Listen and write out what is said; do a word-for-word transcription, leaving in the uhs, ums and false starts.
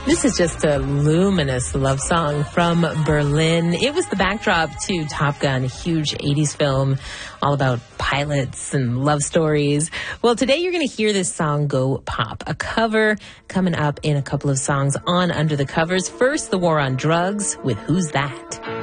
This is just a luminous love song from Berlin. It was the backdrop to Top Gun, a huge eighties film all about pilots and love stories. Well, today you're going to hear this song go pop, a cover coming up in a couple of songs on Under the Covers. First, the war on drugs with Who's That?